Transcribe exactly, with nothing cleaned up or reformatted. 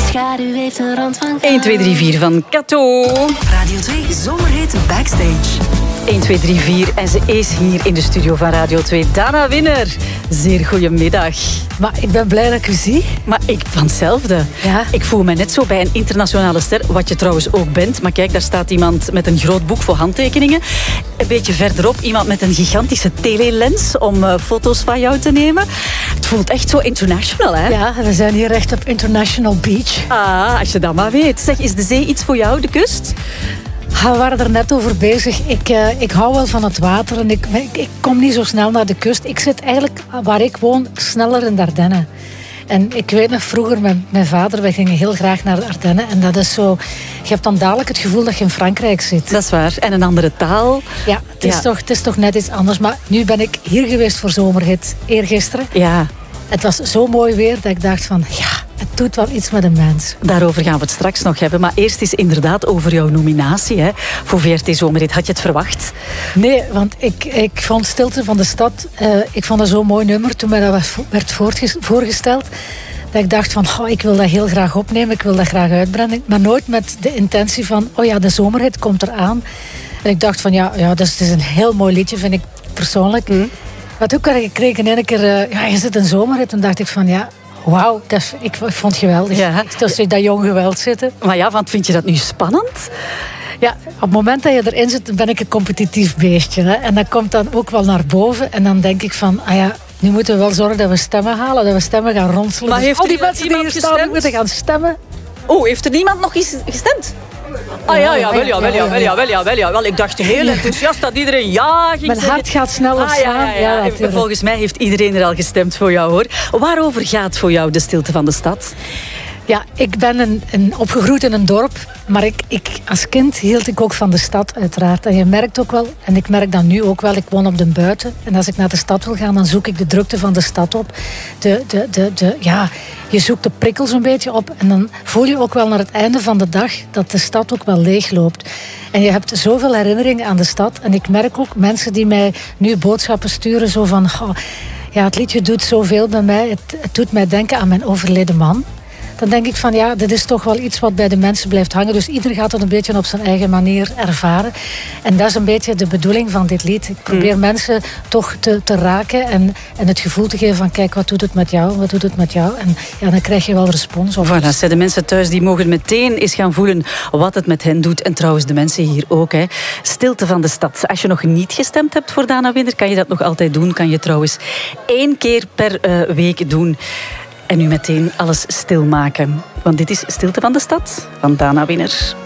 schaduw heeft een rand van goud. één, twee, drie, vier van Kato. Radio twee Zomerhit Backstage. één, twee, drie, vier. En ze is hier in de studio van Radio twee. Dana Winner. Zeer goedemiddag. Maar ik ben blij dat ik u zie. Maar ik van hetzelfde. Ja. Ik voel me net zo bij een internationale ster, wat je trouwens ook bent. Maar kijk, daar staat iemand met een groot boek voor handtekeningen. Een beetje verderop iemand met een gigantische telelens om uh, foto's van jou te nemen. Het voelt echt zo international, hè? Ja, we zijn hier echt op International Beach. Ah, als je dat maar weet. Zeg, is de zee iets voor jou, de kust? We waren er net over bezig. Ik, uh, ik hou wel van het water en ik, ik, ik kom niet zo snel naar de kust. Ik zit eigenlijk, waar ik woon, sneller in de Ardennen. En ik weet nog vroeger met mijn vader, wij gingen heel graag naar de Ardennen. En dat is zo, je hebt dan dadelijk het gevoel dat je in Frankrijk zit. Dat is waar. En een andere taal. Ja, het is, Ja. Toch, het is toch net iets anders. Maar nu ben ik hier geweest voor Zomerhit, eergisteren. Ja, Het was zo mooi weer dat ik dacht van, ja, het doet wel iets met een mens. daarover gaan we het straks nog hebben. Maar eerst is inderdaad over jouw nominatie, hè, voor V R T Zomerhit. Had je het verwacht? Nee, want ik, ik vond Stilte van de Stad, uh, ik vond dat zo'n mooi nummer toen mij dat was- werd voortges- voorgesteld. Dat ik dacht van, oh, ik wil dat heel graag opnemen, ik wil dat graag uitbrengen. Maar nooit met de intentie van, oh ja, de Zomerhit komt eraan. En ik dacht van, ja, ja dat is, het is een heel mooi liedje, vind ik persoonlijk. Mm. Maar toen kreeg ik kreeg in één keer, uh, ja, je zit een Zomerhit. Toen dacht ik van, ja, wauw, dat is- ik, ik vond het geweldig. Ja. Ik tussen dat jong geweld zitten. Maar ja, want vind je dat nu spannend? Ja, op het moment dat je erin zit, ben ik een competitief beestje. Hè? En dat komt dan ook wel naar boven. En dan denk ik van, ah ja, nu moeten we wel zorgen dat we stemmen halen. Dat we stemmen gaan ronselen. Maar Dus heeft al er die iemand- mensen die hier iemand staan, die gestemd? moeten gaan stemmen. Oh, heeft er niemand nog eens gestemd? Ah ja, ja, wel, ja, wel, ja, wel, ja, wel, ja, wel, ja, wel. Ik dacht heel enthousiast dat iedereen ja ging Mijn zeggen. hart gaat sneller Ah, ja, slaan. ja, ja. natuurlijk. Volgens mij heeft iedereen er al gestemd voor jou, hoor. Waarover gaat voor jou de Stilte van de Stad? Ja, ik ben een, een, opgegroeid in een dorp. Maar ik, ik, als kind hield ik ook van de stad, uiteraard. En je merkt ook wel, en ik merk dat nu ook wel, ik woon op de buiten. En als ik naar de stad wil gaan, dan zoek ik de drukte van de stad op. De, de, de, de, ja, je zoekt de prikkels een beetje op. En dan voel je ook wel naar het einde van de dag dat de stad ook wel leeg loopt. En je hebt zoveel herinneringen aan de stad. En ik merk ook mensen die mij nu boodschappen sturen, zo van, oh, ja, het liedje doet zoveel bij mij. Het, het doet mij denken aan mijn overleden man. Dan denk ik van, ja, dit is toch wel iets wat bij de mensen blijft hangen. Dus ieder gaat het een beetje op zijn eigen manier ervaren. En dat is een beetje de bedoeling van dit lied. Ik probeer Mm. mensen toch te, te raken en, en het gevoel te geven van, kijk, wat doet het met jou? Wat doet het met jou? En ja, dan krijg je wel respons op. Voilà, de mensen thuis die mogen meteen eens gaan voelen wat het met hen doet. En trouwens, de mensen hier ook. Hè. Stilte van de Stad. Als je nog niet gestemd hebt voor Dana Winner, kan je dat nog altijd doen. Kan je trouwens één keer per uh, week doen. En nu meteen alles stilmaken. Want dit is Stilte van de Stad van Dana Winner.